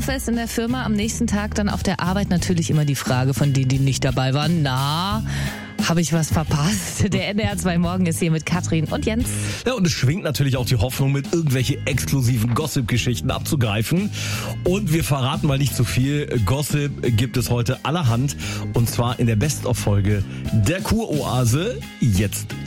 Sommerfest in der Firma, am nächsten Tag dann auf der Arbeit natürlich immer die Frage von denen, die nicht dabei waren. Na, habe ich was verpasst? Der NDR 2 Morgen ist hier mit Katrin und Jens. Ja, und es schwingt natürlich auch die Hoffnung, mit irgendwelche exklusiven Gossip-Geschichten abzugreifen. Und wir verraten mal nicht zu viel. Gossip gibt es heute allerhand. Und zwar in der Best-of-Folge der Kuroase. Jetzt